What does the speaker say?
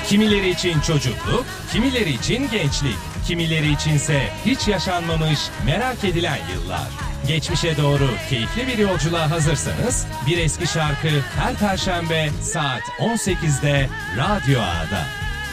Kimileri için çocukluk, kimileri için gençlik, kimileri içinse hiç yaşanmamış merak edilen yıllar. Geçmişe doğru keyifli bir yolculuğa hazırsanız bir eski şarkı her Perşembe saat 18'de Radyo A'da.